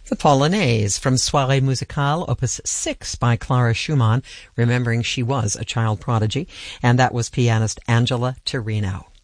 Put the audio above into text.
The Polonaise from Soirée Musicale, Opus 6 by Clara Schumann, remembering she was a child prodigy, and that was pianist Angela Torino.